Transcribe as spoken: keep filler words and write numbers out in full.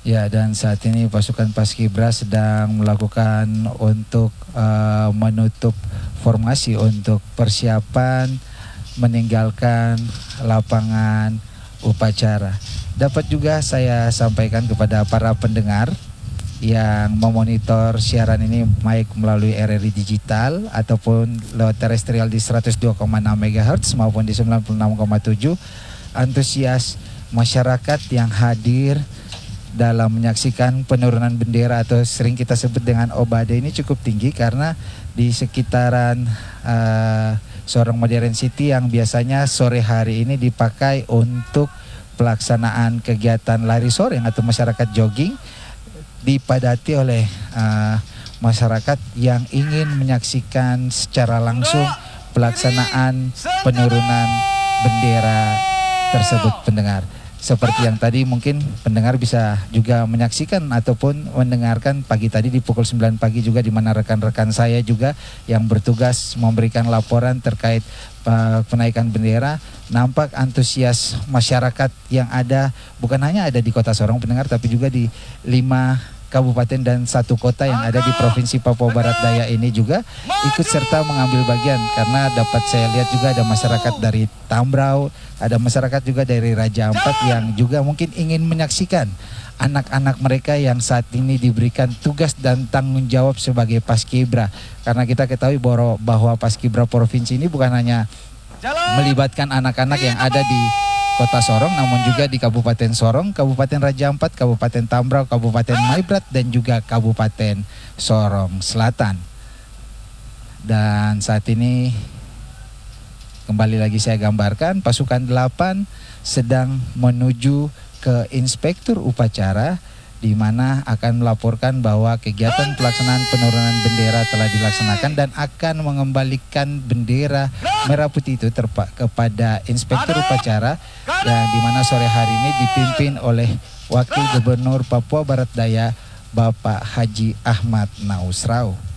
Ya, dan saat ini pasukan Paskibra sedang melakukan untuk uh, menutup formasi untuk persiapan meninggalkan lapangan upacara. Dapat juga saya sampaikan kepada para pendengar yang memonitor siaran ini baik melalui R R I digital ataupun lewat terestrial di seratus dua koma enam megahertz maupun di sembilan puluh enam koma tujuh, antusias masyarakat yang hadir dalam menyaksikan penurunan bendera atau sering kita sebut dengan Obade ini cukup tinggi, karena di sekitaran uh, Sorong Modern City yang biasanya sore hari ini dipakai untuk pelaksanaan kegiatan lari sore atau masyarakat jogging, dipadati oleh uh, masyarakat yang ingin menyaksikan secara langsung pelaksanaan penurunan bendera tersebut, pendengar. Seperti yang tadi mungkin pendengar bisa juga menyaksikan ataupun mendengarkan pagi tadi di pukul sembilan pagi juga, di mana rekan-rekan saya juga yang bertugas memberikan laporan terkait uh, penaikan bendera. Nampak antusias masyarakat yang ada bukan hanya ada di Kota Sorong, pendengar, tapi juga di lima kabupaten dan satu kota yang ada di Provinsi Papua Barat Daya ini juga ikut serta mengambil bagian, karena dapat saya lihat juga ada masyarakat dari Tambrau, ada masyarakat juga dari Raja Ampat yang juga mungkin ingin menyaksikan anak-anak mereka yang saat ini diberikan tugas dan tanggung jawab sebagai Paskibra. Karena kita ketahui bahwa, bahwa Paskibra Provinsi ini bukan hanya melibatkan anak-anak yang ada di Kota Sorong, namun juga di Kabupaten Sorong, Kabupaten Raja Ampat, Kabupaten Tambrau, Kabupaten Maibrat, dan juga Kabupaten Sorong Selatan. Dan saat ini kembali lagi saya gambarkan, pasukan delapan sedang menuju ke inspektur upacara, di mana akan melaporkan bahwa kegiatan pelaksanaan penurunan bendera telah dilaksanakan dan akan mengembalikan bendera merah putih itu terpa kepada inspektur upacara, yang di mana sore hari ini dipimpin oleh Wakil Gubernur Papua Barat Daya Bapak Haji Ahmad Nausrau.